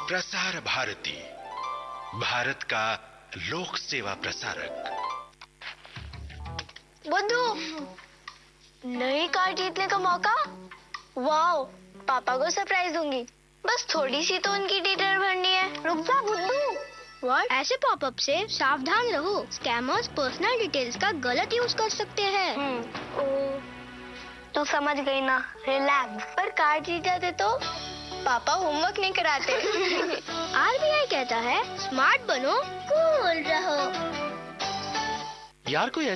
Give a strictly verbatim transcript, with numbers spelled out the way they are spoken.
प्रसार भारती, भारत का लोक सेवा प्रसारक। बुद्धू, नई कार जीतने का मौका। वाओ, पापा को सरप्राइज दूंगी। बस थोड़ी सी तो उनकी डिटेल भरनी है। रुक जा बुद्धू। व्हाट? ऐसे पॉपअप से सावधान रहो। स्कैमर्स पर्सनल डिटेल्स का गलत यूज कर सकते हैं। हम्म, ओ, तू समझ गई ना, रिलैक्स। पर कार जीत जाते तो पापा होमवर्क नहीं कराते। आरबीआई कहता है स्मार्ट बनो, कूल रहो। यार कोई